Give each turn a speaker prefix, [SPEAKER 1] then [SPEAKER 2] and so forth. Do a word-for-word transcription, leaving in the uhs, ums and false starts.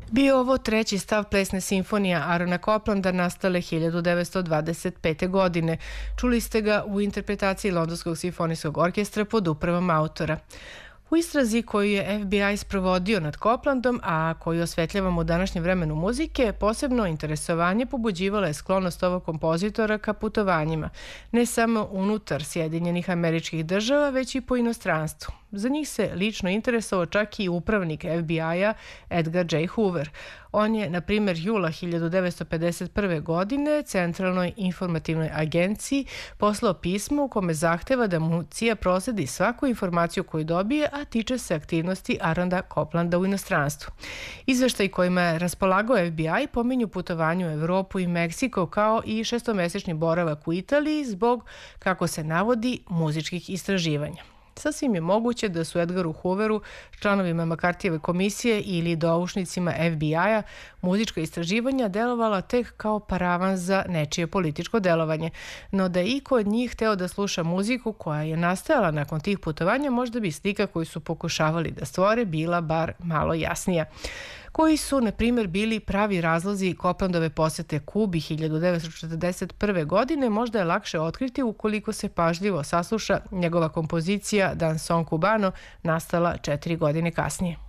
[SPEAKER 1] Bio ovo treći stav plesne simfonije Arona Coplanda nastale hiljadu devetsto dvadeset pete. godine. Čuli ste ga u interpretaciji Londonskog simfonijskog orkestra pod upravom autora. U istrazi koju je F B I sprovodio nad Coplandom, a koju osvetljavamo u današnjem vremenu muzike, posebno interesovanje pobuđivala je sklonost ovog kompozitora ka putovanjima, ne samo unutar Sjedinjenih Američkih Država, već i po inostranstvu. Za njih se lično interesovao čak i upravnik F B I-a Edgar J. Hoover. On je, na primjer, jula hiljadu devetsto pedeset prve. godine Centralnoj informativnoj agenciji poslao pismo u kome zahteva da mu C I A prosledi svaku informaciju koju dobije, a tiče se aktivnosti Arona Coplanda u inostranstvu. Izveštaj kojima je raspolagao F B I pominju putovanje u Evropu i Meksiko kao i šestomesečni boravak u Italiji zbog, kako se navodi, muzičkih istraživanja. Sasvim je moguće da su Edgaru Hooveru, članovima McCarthyjeve komisije ili doušnicima F B I-a muzička istraživanja delovala tek kao paravan za nečije političko delovanje, no da je iko od njih hteo da sluša muziku koja je nastajala nakon tih putovanja, možda bi slika koju su pokušavali da stvore bila bar malo jasnija. Koji su, na primjer, bili pravi razlozi Coplandove posete Kubi hiljadu devetsto četrdeset prve. godine, možda je lakše otkriti ukoliko se pažljivo sasluša njegova kompozicija Danson Cubano, nastala četiri godine kasnije.